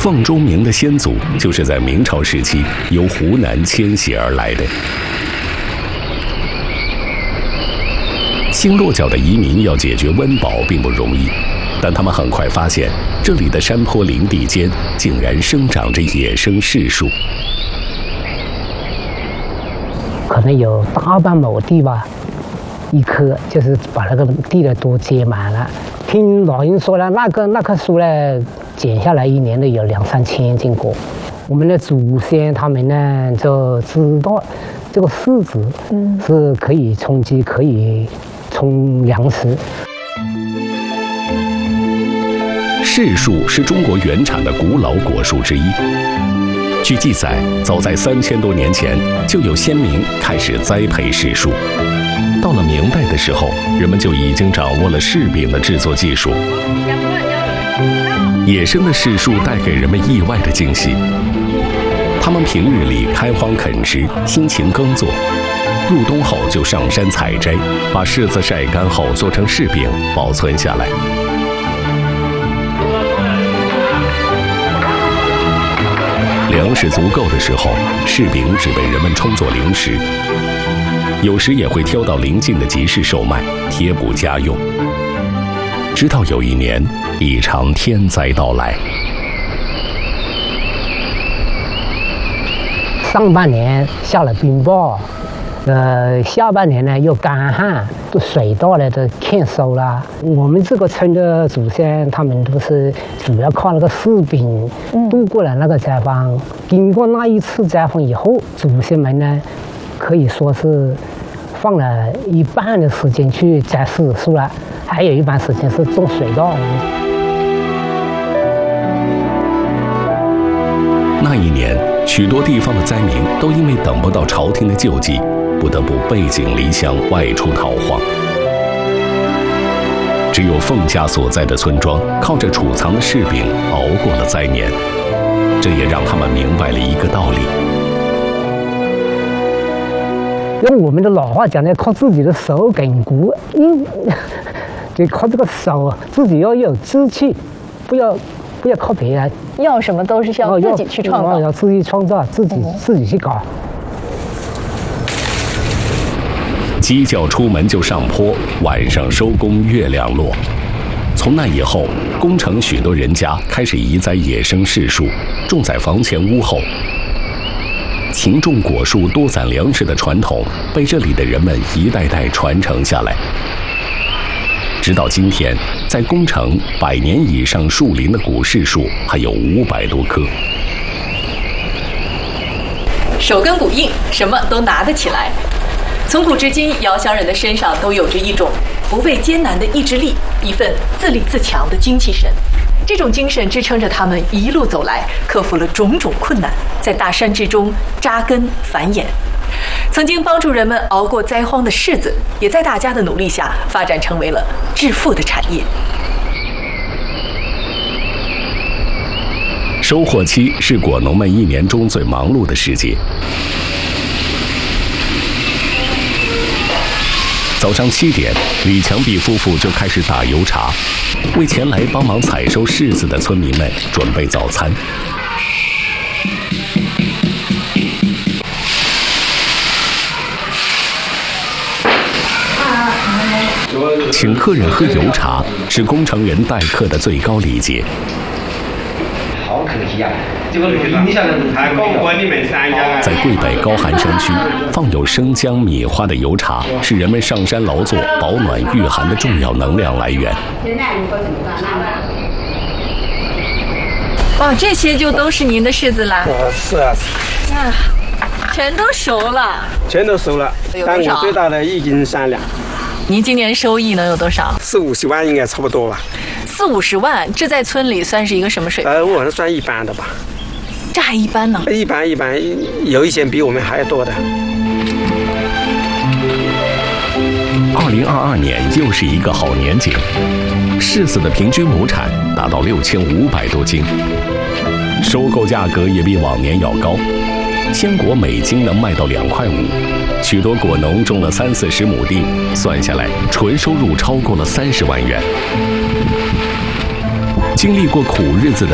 凤州鸣的先祖就是在明朝时期由湖南迁徙而来的。新落脚的移民要解决温饱并不容易，但他们很快发现，这里的山坡林地间竟然生长着野生柿树。 可能有大半亩地吧，一棵就是把那个地的都接满了。听老人说了，那棵树呢，剪下来一年的有2-3千斤果。我们的祖先他们呢就知道，这个柿子是可以充饥，可以充粮食。 柿树是中国原产的古老果树之一。据记载，早在3000多年前，就有先民开始栽培柿树。到了明代的时候，人们就已经掌握了柿饼的制作技术。野生的柿树带给人们意外的惊喜。他们平日里开荒垦食，辛勤耕作，入冬后就上山采摘，把柿子晒干后做成柿饼，保存下来。粮食足够的时候，柿饼只被人们充作零食，有时也会挑到邻近的集市售卖，贴补家用。直到有一年，一场天灾到来。 上半年下了冰雹，下半年呢又干旱，都水稻呢都欠收了。我们这个村的祖先，他们都是主要靠那个柿饼度过了那个灾荒。经过那一次灾荒以后，祖先们呢可以说是放了一半的时间去摘柿树了，还有一半时间是种水稻。 那一年，许多地方的灾民都因为等不到朝廷的救济，不得不背井离乡外出逃荒。只有凤家所在的村庄靠着储藏的柿饼熬过了灾年，这也让他们明白了一个道理。 用我们的老话讲呢，靠自己的手跟骨，就靠这个手，自己要有志气，不要靠别人。 要什么都是要自己去创造， 要自己创造，自己去搞。 鸡叫出门就上坡，晚上收工月亮落。从那以后，宫城许多人家开始移栽野生柿树，种在房前屋后。勤种果树、多攒粮食的传统被这里的人们一代代传承下来。直到今天，在宫城100年以上树龄的古柿树还有500多棵。 手跟骨硬，什么都拿得起来。从古至今，遥乡人的身上都有着一种不畏艰难的意志力，一份自立自强的精气神。这种精神支撑着他们一路走来，克服了种种困难，在大山之中扎根繁衍。曾经帮助人们熬过灾荒的柿子，也在大家的努力下发展成为了致富的产业。 收获期是果农们一年中最忙碌的时节。早上7点，李强碧夫妇就开始打油茶，为前来帮忙采收柿子的村民们准备早餐。请客人喝油茶是宫城人待客的最高礼节。 好可惜呀，这个录音下来还高官你们3家。 在桂北高寒山区，放有生姜、米花的油茶是人们上山劳作、保暖御寒的重要能量来源。 哇，这些就都是您的柿子啦？ 是啊。 啊，全都熟了。 全都熟了，但我最大的1斤3两。 您今年收益能有多少 ？40-50万应该差不多吧。 40-50万，这在村里算是一个什么水平？ 我是算一般的吧。 这还一般呢？ 一般，有一些比我们还要多的。 2022年又是一个好年景，柿子的平均亩产达到6500多斤，收购价格也比往年要高，鲜果每斤能卖到2.5块。许多果农种了30-40亩地，算下来纯收入超过了30万元。经历过苦日子的